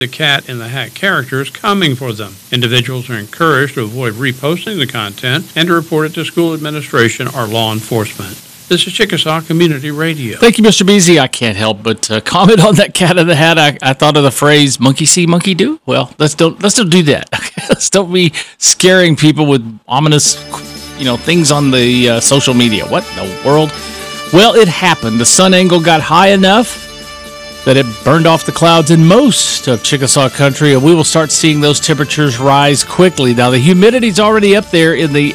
the Cat in the Hat characters coming for them. Individuals are encouraged to avoid reposting the content and to report it to school administration or law enforcement. This is Chickasaw Community Radio. Thank you, Mr. Beasy. I can't help but comment on that Cat in the Hat. I thought of the phrase "monkey see, monkey do." Well, let's don't do that. Let's don't be scaring people with ominous, things on the social media. What in the world? Well, it happened. The sun angle got high enough that it burned off the clouds in most of Chickasaw country, and we will start seeing those temperatures rise quickly. Now, the humidity's already up there in the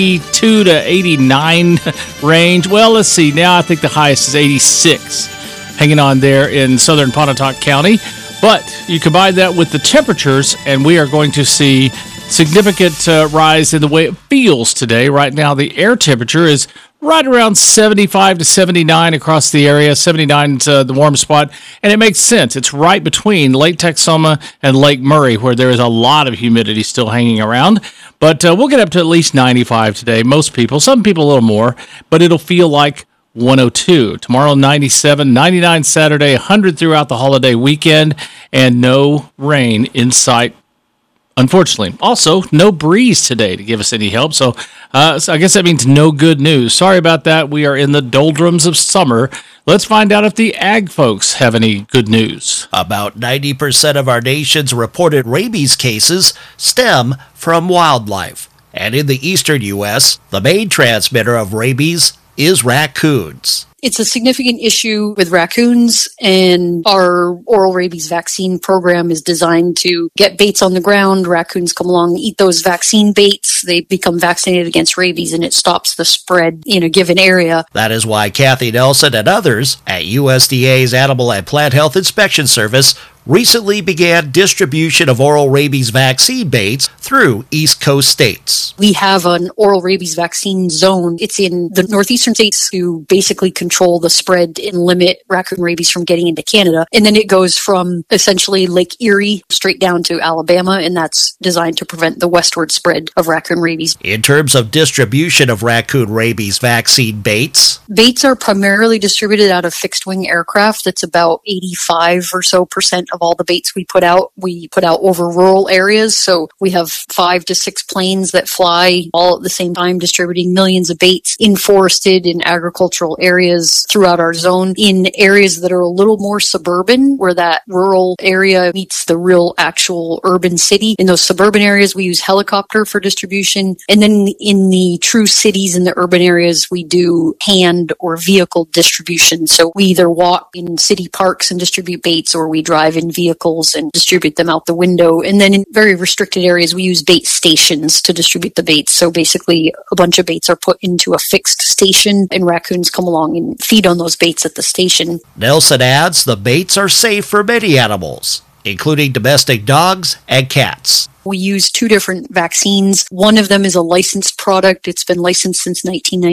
82 to 89 range. Well, let's see. Now I think the highest is 86, hanging on there in southern Pontotoc County. But you combine that with the temperatures, and we are going to see significant rise in the way it feels today. Right now, the air temperature is right around 75 to 79 across the area. 79 is the warm spot, and it makes sense. It's right between Lake Texoma and Lake Murray, where there is a lot of humidity still hanging around. But we'll get up to at least 95 today. Most people, some people a little more, but it'll feel like 102. Tomorrow, 97, 99 Saturday, 100 throughout the holiday weekend, and no rain in sight, unfortunately. Also, no breeze today to give us any help. So I guess that means no good news. Sorry about that. We are in the doldrums of summer. Let's find out if the ag folks have any good news. About 90% of our nation's reported rabies cases stem from wildlife. And in the eastern U.S., the main transmitter of rabies is raccoons. It's a significant issue with raccoons, and our oral rabies vaccine program is designed to get baits on the ground. Raccoons come along, eat those vaccine baits. They become vaccinated against rabies, and it stops the spread in a given area. That is why Kathy Nelson and others at USDA's Animal and Plant Health Inspection Service recently began distribution of oral rabies vaccine baits through East Coast states. We have an oral rabies vaccine zone. It's in the northeastern states to basically control the spread and limit raccoon rabies from getting into Canada. And then it goes from essentially Lake Erie straight down to Alabama, and that's designed to prevent the westward spread of raccoon rabies. In terms of distribution of raccoon rabies vaccine baits are primarily distributed out of fixed-wing aircraft. That's about 85% or so of all the baits we put out. We put out over rural areas, so we have 5 to 6 planes that fly all at the same time, distributing millions of baits in forested and agricultural areas throughout our zone. In areas that are a little more suburban, where that rural area meets the real actual urban city, in those suburban areas we use helicopter for distribution. And then in the true cities and the urban areas, we do hand or vehicle distribution. So we either walk in city parks and distribute baits, or we drive in vehicles and distribute them out the window. And then in very restricted areas, we use bait stations to distribute the baits. So basically, a bunch of baits are put into a fixed station, and raccoons come along and feed on those baits at the station. Nelson adds the baits are safe for many animals, including domestic dogs and cats. We use 2 different vaccines. One of them is a licensed product. It's been licensed since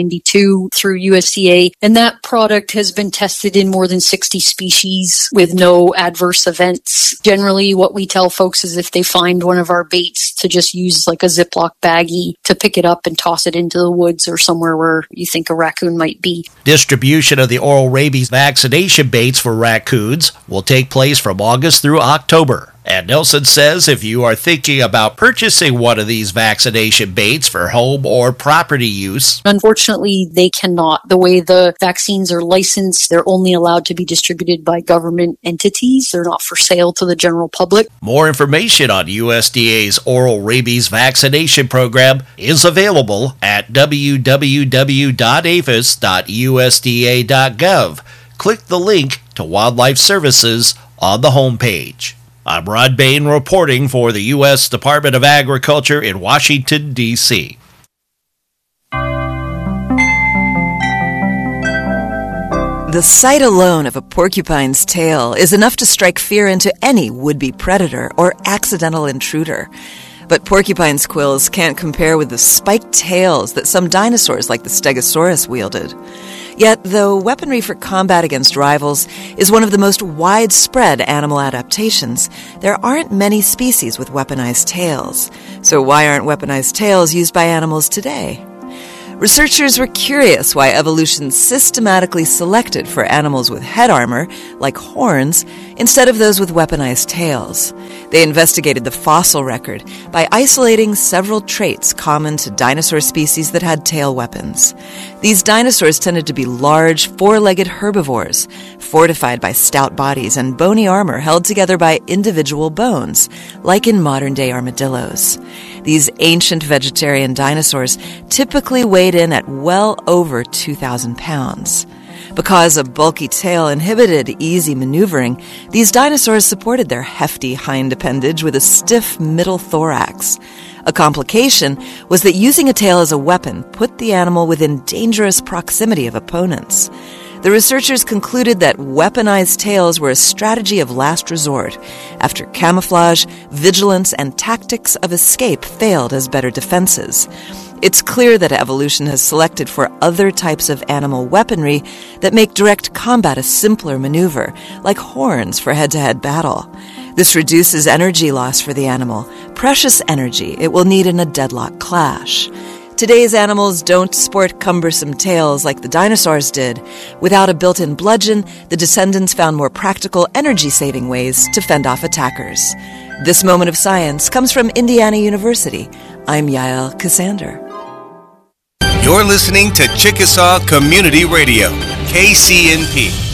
1992 through USDA, and that product has been tested in more than 60 species with no adverse events. Generally, what we tell folks is if they find one of our baits, to just use like a Ziploc baggie to pick it up and toss it into the woods or somewhere where you think a raccoon might be. Distribution of the oral rabies vaccination baits for raccoons will take place from August through October. And Nelson says if you are thinking about purchasing one of these vaccination baits for home or property use, unfortunately, they cannot. The way the vaccines are licensed, they're only allowed to be distributed by government entities. They're not for sale to the general public. More information on USDA's oral rabies vaccination program is available at www.aphis.usda.gov. Click the link to Wildlife Services on the homepage. I'm Rod Bain reporting for the U.S. Department of Agriculture in Washington, D.C. The sight alone of a porcupine's tail is enough to strike fear into any would-be predator or accidental intruder. But porcupine's quills can't compare with the spiked tails that some dinosaurs like the Stegosaurus wielded. Yet, though weaponry for combat against rivals is one of the most widespread animal adaptations, there aren't many species with weaponized tails. So why aren't weaponized tails used by animals today? Researchers were curious why evolution systematically selected for animals with head armor, like horns, instead of those with weaponized tails. They investigated the fossil record by isolating several traits common to dinosaur species that had tail weapons. These dinosaurs tended to be large, four-legged herbivores, fortified by stout bodies and bony armor held together by individual bones, like in modern-day armadillos. These ancient vegetarian dinosaurs typically weighed in at well over 2,000 pounds. Because a bulky tail inhibited easy maneuvering, these dinosaurs supported their hefty hind appendage with a stiff middle thorax. A complication was that using a tail as a weapon put the animal within dangerous proximity of opponents. The researchers concluded that weaponized tails were a strategy of last resort after camouflage, vigilance, and tactics of escape failed as better defenses. It's clear that evolution has selected for other types of animal weaponry that make direct combat a simpler maneuver, like horns for head-to-head battle. This reduces energy loss for the animal, precious energy it will need in a deadlock clash. Today's animals don't sport cumbersome tails like the dinosaurs did. Without a built-in bludgeon, the descendants found more practical, energy-saving ways to fend off attackers. This moment of science comes from Indiana University. I'm Yael Cassander. You're listening to Chickasaw Community Radio, KCNP.